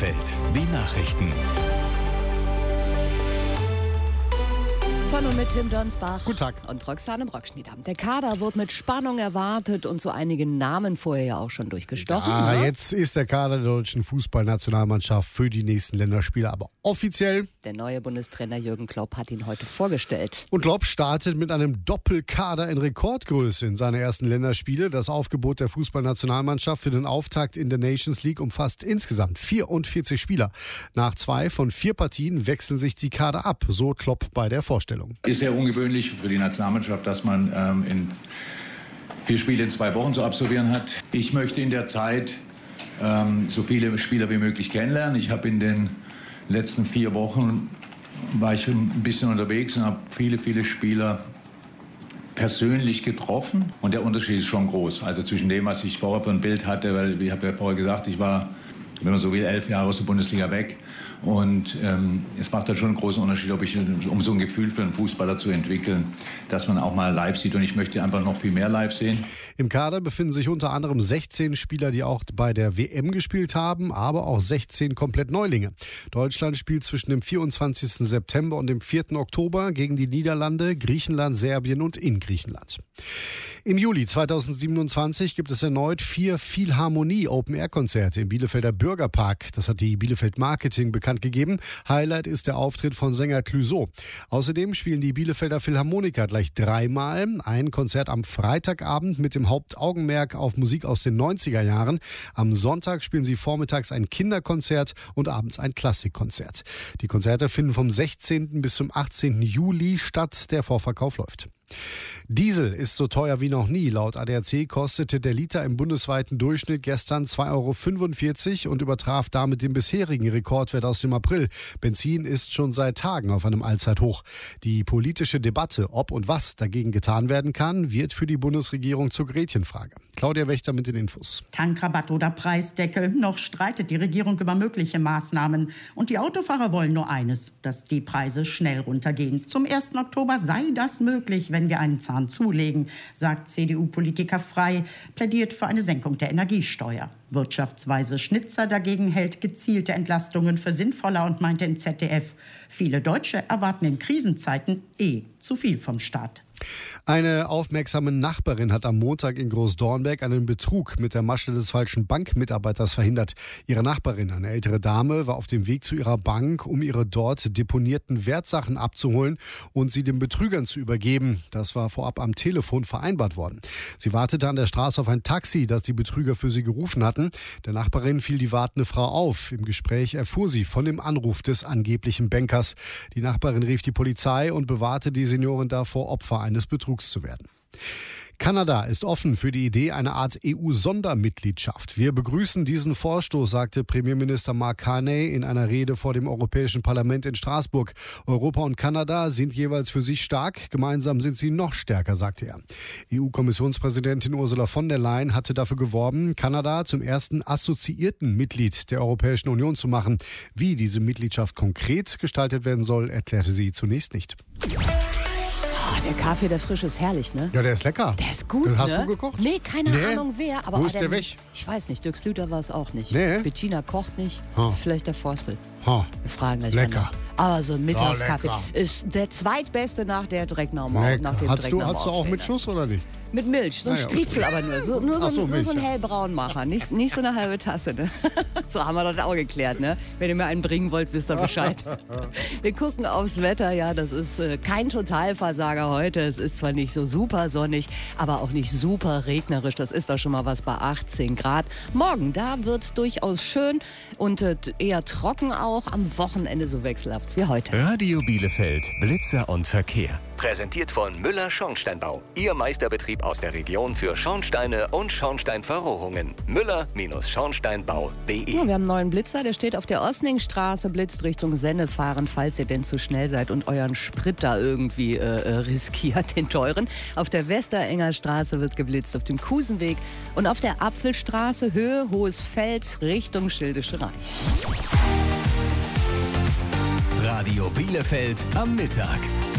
Bielefeld, die Nachrichten. Von und mit Tim Donsbach. Guten Tag. Und Roxane Brockschnieder. Der Kader wird mit Spannung erwartet und so einigen Namen vorher ja auch schon durchgestochen. Ne? Jetzt ist der Kader der deutschen Fußballnationalmannschaft für die nächsten Länderspiele aber offiziell. Der neue Bundestrainer Jürgen Klopp hat ihn heute vorgestellt. Und Klopp startet mit einem Doppelkader in Rekordgröße in seine ersten Länderspiele. Das Aufgebot der Fußballnationalmannschaft für den Auftakt in der Nations League umfasst insgesamt 44 Spieler. Nach 2 von 4 Partien wechseln sich die Kader ab, so Klopp bei der Vorstellung. Ist sehr ungewöhnlich für die Nationalmannschaft, dass man in 4 Spiele in 2 Wochen zu absolvieren hat. Ich möchte in der Zeit so viele Spieler wie möglich kennenlernen. Ich habe in den letzten 4 Wochen war ich ein bisschen unterwegs und habe viele Spieler persönlich getroffen. Und der Unterschied ist schon groß. Also zwischen dem, was ich vorher für ein Bild hatte, weil ich habe ja vorher gesagt, ich war, wenn man so will, 11 Jahre aus der Bundesliga weg. Und es macht halt schon einen großen Unterschied, um so ein Gefühl für einen Fußballer zu entwickeln, dass man auch mal live sieht. Und ich möchte einfach noch viel mehr live sehen. Im Kader befinden sich unter anderem 16 Spieler, die auch bei der WM gespielt haben, aber auch 16 komplett Neulinge. Deutschland spielt zwischen dem 24. September und dem 4. Oktober gegen die Niederlande, Griechenland, Serbien und in Griechenland. Im Juli 2027 gibt es erneut 4 Philharmonie-Open-Air-Konzerte im Bielefelder Bürgerpark. Das hat die Bielefeld Marketing bekannt gegeben. Highlight ist der Auftritt von Sänger Clouseau. Außerdem spielen die Bielefelder Philharmoniker gleich 3-mal. Ein Konzert am Freitagabend mit dem Hauptaugenmerk auf Musik aus den 90er Jahren. Am Sonntag spielen sie vormittags ein Kinderkonzert und abends ein Klassikkonzert. Die Konzerte finden vom 16. bis zum 18. Juli statt. Der Vorverkauf läuft. Diesel ist so teuer wie noch nie. Laut ADAC kostete der Liter im bundesweiten Durchschnitt gestern 2,45 € und übertraf damit den bisherigen Rekordwert aus dem April. Benzin ist schon seit Tagen auf einem Allzeithoch. Die politische Debatte, ob und was dagegen getan werden kann, wird für die Bundesregierung zur Gretchenfrage. Claudia Wächter mit den Infos. Tankrabatt oder Preisdeckel. Noch streitet die Regierung über mögliche Maßnahmen. Und die Autofahrer wollen nur eines, dass die Preise schnell runtergehen. Zum 1. Oktober sei das möglich, wenn wir einen Zahn zulegen, sagt CDU-Politiker Frey, plädiert für eine Senkung der Energiesteuer. Wirtschaftsweise Schnitzer dagegen hält gezielte Entlastungen für sinnvoller und meinte im ZDF, viele Deutsche erwarten in Krisenzeiten zu viel vom Staat. Eine aufmerksame Nachbarin hat am Montag in Großdornberg einen Betrug mit der Masche des falschen Bankmitarbeiters verhindert. Ihre Nachbarin, eine ältere Dame, war auf dem Weg zu ihrer Bank, um ihre dort deponierten Wertsachen abzuholen und sie den Betrügern zu übergeben. Das war vorab am Telefon vereinbart worden. Sie wartete an der Straße auf ein Taxi, das die Betrüger für sie gerufen hatten. Der Nachbarin fiel die wartende Frau auf. Im Gespräch erfuhr sie von dem Anruf des angeblichen Bankers. Die Nachbarin rief die Polizei und bewahrte die Seniorin davor, Opfer eines Betrugs zu werden. Kanada ist offen für die Idee einer Art EU-Sondermitgliedschaft. Wir begrüßen diesen Vorstoß, sagte Premierminister Mark Carney in einer Rede vor dem Europäischen Parlament in Straßburg. Europa und Kanada sind jeweils für sich stark, gemeinsam sind sie noch stärker, sagte er. EU-Kommissionspräsidentin Ursula von der Leyen hatte dafür geworben, Kanada zum ersten assoziierten Mitglied der Europäischen Union zu machen. Wie diese Mitgliedschaft konkret gestaltet werden soll, erklärte sie zunächst nicht. Der Kaffee, der frisch ist herrlich, ne? Ja, der ist lecker. Der ist gut, Den hast ne? du gekocht? Nee, keine Ahnung wer. Aber Wo ist der weg? Ich weiß nicht, Dirk Slüter war es auch nicht. Nee. Bettina kocht nicht, vielleicht der Forstbill. Ha. Wir fragen gleich Lecker. mal nach. Aber so ein Mittagskaffee lecker. ist der zweitbeste nach der Drecknauer. Nach dem Hast du Drecknauer auch mit Schuss oder nicht? Mit Milch, so ein Striezel aber nur. Nur so Milch, ein hellbraunmacher, nicht so eine halbe Tasse. Ne? So haben wir das auch geklärt. Ne? Wenn ihr mir einen bringen wollt, wisst ihr Bescheid. Wir gucken aufs Wetter. Ja, das ist kein Totalversager heute. Es ist zwar nicht so super sonnig, aber auch nicht super regnerisch. Das ist doch schon mal was bei 18 Grad. Morgen, da wird es durchaus schön und eher trocken auch. Am Wochenende so wechselhaft wie heute. Radio Bielefeld, Blitzer und Verkehr. Präsentiert von Müller Schornsteinbau. Ihr Meisterbetrieb aus der Region für Schornsteine und Schornsteinverrohungen. Müller-Schornsteinbau.de. Ja, wir haben einen neuen Blitzer, der steht auf der Osningstraße, blitzt Richtung Senne fahren, falls ihr denn zu schnell seid und euren Sprit da irgendwie riskiert, den teuren. Auf der Westerenger Straße wird geblitzt, auf dem Kusenweg und auf der Apfelstraße, Höhe Hohes Feld, Richtung Schildische Reich. Radio Bielefeld am Mittag.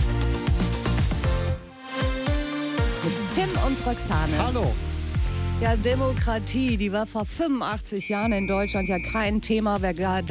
Mit Tim und Roxane. Hallo. Ja, Demokratie, die war vor 85 Jahren in Deutschland ja kein Thema. Wer